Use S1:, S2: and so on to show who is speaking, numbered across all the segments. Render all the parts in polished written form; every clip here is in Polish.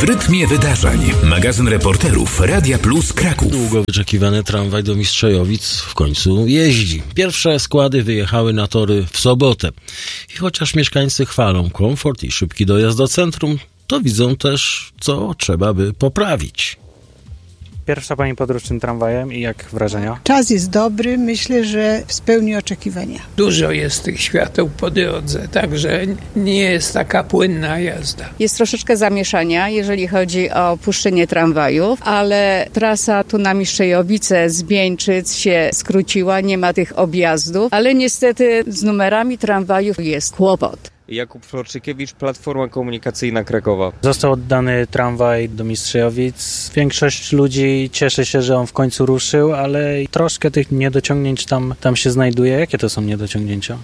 S1: W rytmie wydarzeń. Magazyn reporterów Radia Plus Kraków.
S2: Długo wyczekiwany tramwaj do Mistrzejowic w końcu jeździ. Pierwsze składy wyjechały na tory w sobotę. I chociaż mieszkańcy chwalą komfort i szybki dojazd do centrum, to widzą też, co trzeba by poprawić.
S3: Pierwsza pani podróż tym tramwajem i jak wrażenia?
S4: Czas jest dobry, myślę, że spełni oczekiwania.
S5: Dużo jest tych świateł po drodze, także nie jest taka płynna jazda.
S6: Jest troszeczkę zamieszania, jeżeli chodzi o puszczenie tramwajów, ale trasa tu na Mistrzejowice z Bieńczyc się skróciła, nie ma tych objazdów, ale niestety z numerami tramwajów jest kłopot.
S7: Jakub Florczykiewicz, Platforma Komunikacyjna Krakowa.
S3: Został oddany tramwaj do Mistrzejowic. Większość ludzi cieszy się, że on w końcu ruszył, ale troszkę tych niedociągnięć tam się znajduje. Jakie to są niedociągnięcia?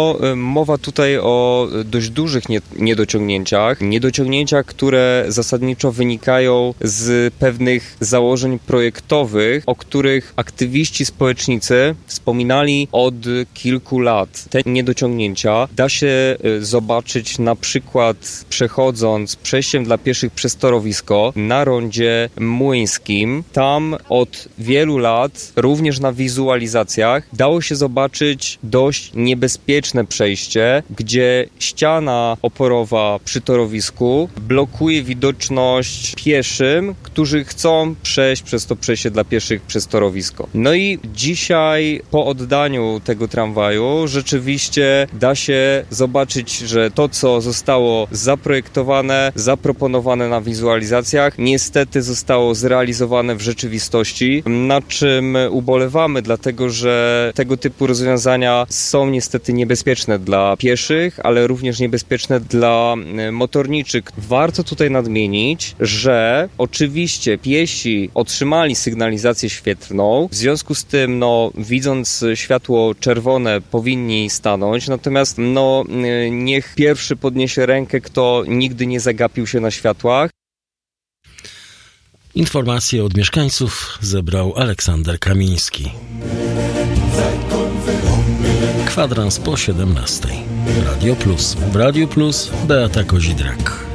S7: Mowa tutaj o dość dużych niedociągnięciach. Niedociągnięciach, które zasadniczo wynikają z pewnych założeń projektowych, o których aktywiści społecznicy wspominali od kilku lat. Te niedociągnięcia da się zobaczyć na przykład przechodząc przejściem dla pieszych przez torowisko na rondzie młyńskim. Tam od wielu lat, również na wizualizacjach, dało się zobaczyć dość niebezpieczne przejście, gdzie ściana oporowa przy torowisku blokuje widoczność pieszym, którzy chcą przejść przez to przejście dla pieszych przez torowisko. No i dzisiaj po oddaniu tego tramwaju rzeczywiście da się zobaczyć, że to, co zostało zaprojektowane, zaproponowane na wizualizacjach, niestety zostało zrealizowane w rzeczywistości, na czym ubolewamy, dlatego że tego typu rozwiązania są niestety niebezpieczne dla pieszych, ale również niebezpieczne dla motorniczych. Warto tutaj nadmienić, że oczywiście piesi otrzymali sygnalizację świetlną, w związku z tym, widząc światło czerwone, powinni stanąć, natomiast niech pierwszy podniesie rękę, kto nigdy nie zagapił się na światłach.
S2: Informacje od mieszkańców zebrał Aleksander Kamiński. Kwadrans po 17. Radio Plus. W Radiu Plus Beata Kozidrak.